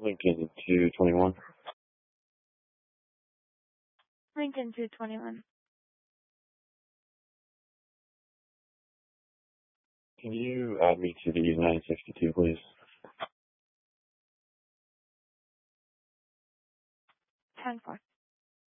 Lincoln 221. Lincoln 221. Can you add me to the 962, please? 10-4.